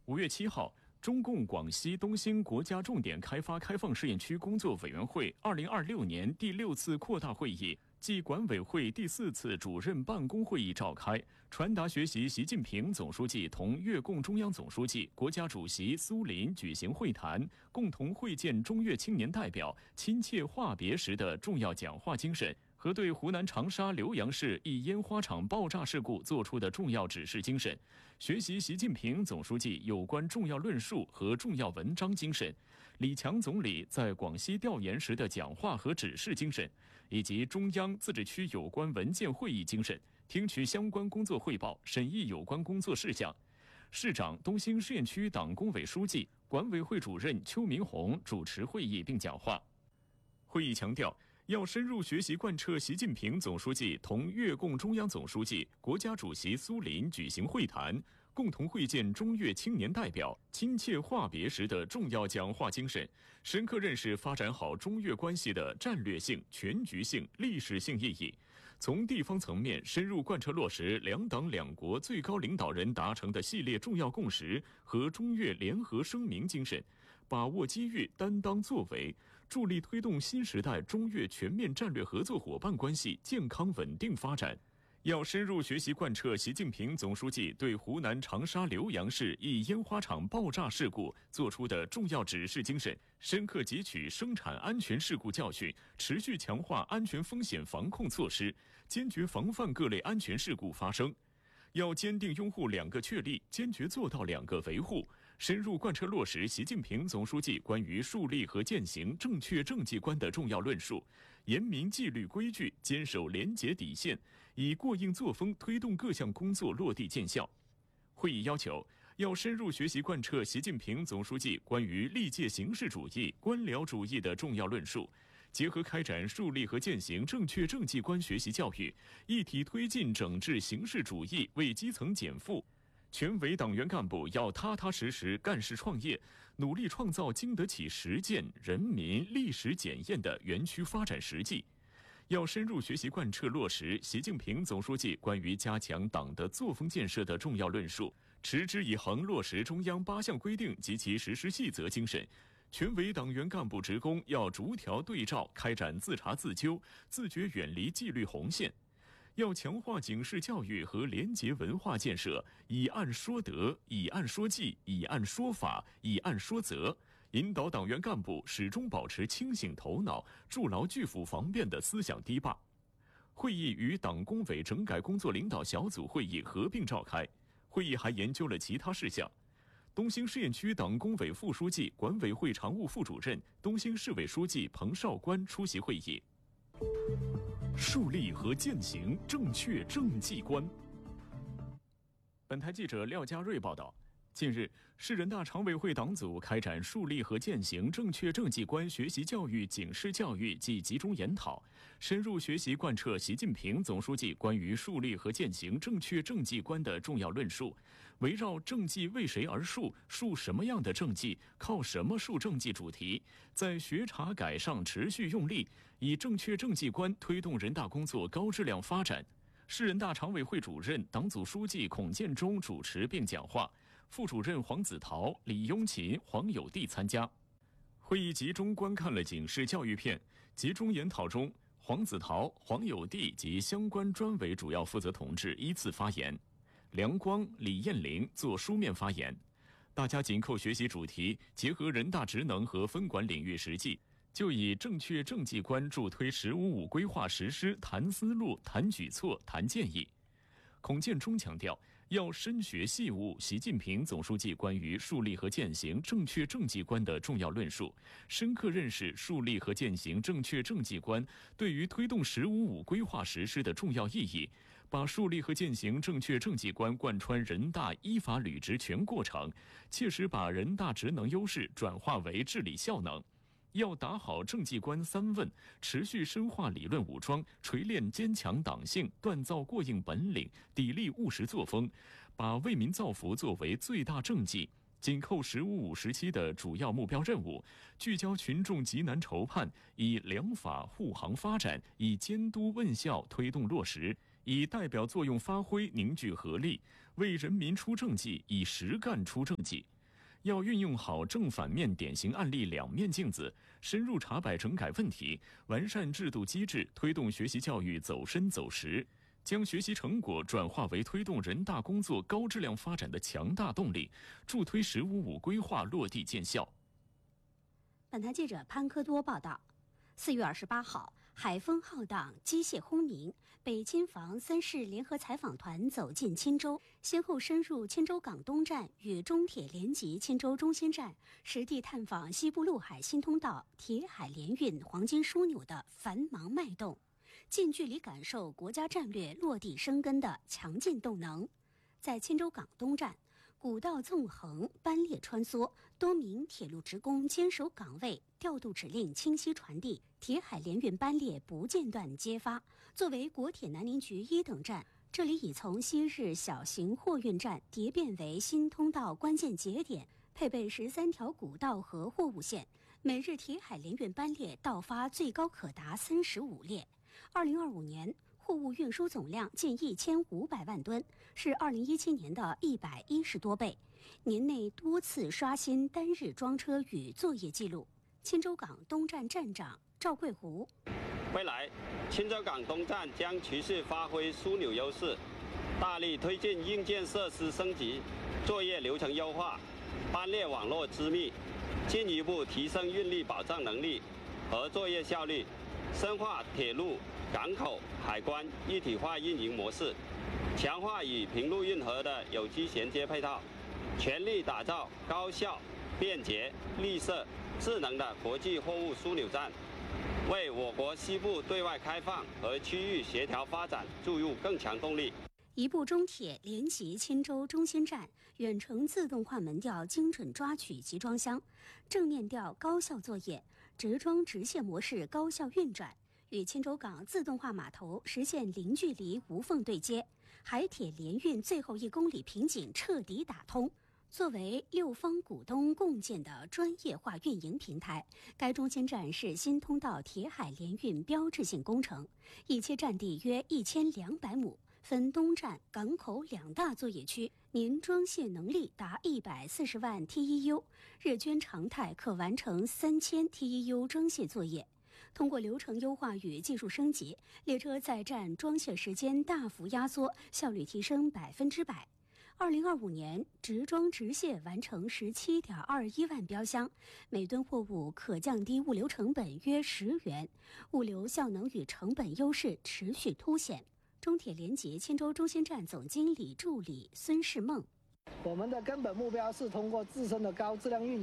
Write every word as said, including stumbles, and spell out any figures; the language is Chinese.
五月七号，中共广西东兴国家重点开发开放试验区工作委员会二零二六年第六次扩大会议暨管委会第四次主任办公会议召开，传达学习习近平总书记同越共中央总书记、国家主席苏林举行会谈，共同会见中越青年代表亲切话别时的重要讲话精神和对湖南长沙浏阳市一烟花厂爆炸事故作出的重要指示精神，学习习近平总书记有关重要论述和重要文章精神，李强总理在广西调研时的讲话和指示精神，以及中央自治区有关文件会议精神，听取相关工作汇报，审议有关工作事项。市长、东兴试验区党工委书记、管委会主任邱明红主持会议并讲话。会议强调，要深入学习贯彻习近平总书记同越共中央总书记、国家主席苏林举行会谈，共同会见中越青年代表亲切话别时的重要讲话精神，深刻认识发展好中越关系的战略性、全局性、历史性意义，从地方层面深入贯彻落实两党两国最高领导人达成的系列重要共识和中越联合声明精神，把握机遇，担当作为，助力推动新时代中越全面战略合作伙伴关系健康稳定发展。要深入学习贯彻习近平总书记对湖南长沙浏阳市一烟花厂爆炸事故作出的重要指示精神，深刻汲取生产安全事故教训，持续强化安全风险防控措施，坚决防范各类安全事故发生。要坚定拥护两个确立，坚决做到两个维护，深入贯彻落实习近平总书记关于树立和践行正确政绩观的重要论述，严明纪律规矩，坚守廉洁底线，以过硬作风推动各项工作落地见效。会议要求，要深入学习贯彻习近平总书记关于历届形式主义、官僚主义的重要论述，结合开展树立和践行正确政绩观学习教育，一体推进整治形式主义，为基层减负。全委党员干部要踏踏实实干事创业，努力创造经得起实践、人民、历史检验的园区发展实际。要深入学习贯彻落实习近平总书记关于加强党的作风建设的重要论述，持之以恒落实中央八项规定及其实施细则精神。全委党员干部职工要逐条对照开展自查自纠，自觉远离纪律红线。要强化警示教育和廉洁文化建设，以案说德，以案说纪，以案说法，以案说责，引导党员干部始终保持清醒头脑，筑牢拒腐防变的思想堤坝。会议与党工委整改工作领导小组会议合并召开，会议还研究了其他事项。东兴试验区党工委副书记、管委会常务副主任、东兴市委书记彭绍关出席会议。树立和践行正确政绩观。本台记者廖家瑞报道，近日，市人大常委会党组开展树立和践行正确政绩观学习教育警示教育暨集中研讨，深入学习贯彻习近平总书记关于树立和践行正确政绩观的重要论述，围绕政绩为谁而树、树什么样的政绩、靠什么树政绩主题，在学查改上持续用力，以正确政绩观推动人大工作高质量发展。市人大常委会主任、党组书记孔建中主持并讲话，副主任黄子陶、李雍琴、黄友弟参加。会议集中观看了警示教育片，集中研讨中，黄子陶、黄友弟及相关专委主要负责同志依次发言，梁光、李艳玲做书面发言。大家紧扣学习主题，结合人大职能和分管领域实际，就以正确政绩观助推“十五五”规划实施谈思路、谈举措、谈建议。孔建中强调，要深学细悟习近平总书记关于树立和践行正确政绩观的重要论述，深刻认识树立和践行正确政绩观对于推动“十五五”规划实施的重要意义，把树立和践行正确政绩观贯穿人大依法履职全过程，切实把人大职能优势转化为治理效能。要打好政绩观三问，持续深化理论武装，锤炼坚强党性，锻造过硬本领，砥砺务实作风，把为民造福作为最大政绩，紧扣“十五五”时期的主要目标任务，聚焦群众急难愁盼，以良法护航发展，以监督问效推动落实，以代表作用发挥凝聚合力，为人民出政绩，以实干出政绩。 要运用好正反面典型案例两面镜子，深入查摆整改问题，完善制度机制，推动学习教育走深走实，将学习成果转化为推动人大工作高质量发展的强大动力，助推“十五五”规划落地见效。 本台记者潘科多报道。四月二十八号，海风浩荡，机械轰鸣，北京防三市联合采访团走进钦州，先后深入钦州港东站与中铁联集钦州中心站，实地探访西部陆海新通道铁海联运黄金枢纽的繁忙脉动，近距离感受国家战略落地生根的强劲动能。在钦州港东站，古道纵横，班列穿梭，多名铁路职工坚守岗位，调度指令清晰传递，铁海联运班列不间断接发。作为国铁南宁局一等站，这里已从昔日小型货运站迭变为新通道关键节点，配备十三条古道和货物线，每日铁海联运班列到发最高可达三十五列。二零二五年。货物运输总量近一千五百万吨，是二零一七年的一百一十多倍。年内多次刷新单日装车与作业记录。钦州港东站站长赵桂湖： 未来，钦州港东站将持续发挥枢纽优势，大力推进硬件设施升级、作业流程优化、班列网络织密，进一步提升运力保障能力和作业效率，深化铁路、港口、海关一体化运营模式，强化与平陆运河的有机衔接配套，全力打造高效、便捷、绿色、智能的国际货物枢纽站，为我国西部对外开放和区域协调发展注入更强动力。 一部中铁联集钦州中心站远程自动化门吊精准抓取集装箱，正面吊高效作业，直装直卸模式高效运转，与钦州港自动化码头实现零距离无缝对接，海铁联运最后一公里瓶颈彻底打通。作为六方股东共建的专业化运营平台，该中心站是新通道铁海联运标志性工程，一切占地约一千两百亩，分东站、港口两大作业区，年装卸能力达一百四十万 T E U， 日均常态可完成三千 T E U 装卸作业。通过流程优化与技术升级，列车在站装卸时间大幅压缩，效率提升百分之百。二零二五年，直装直卸完成十七点二一万标箱，每吨货物可降低物流成本约十元，物流效能与成本优势持续凸显。中铁联集钦州中心站总经理助理孙世梦： 我们的根本目标是通过自身的高质量运营。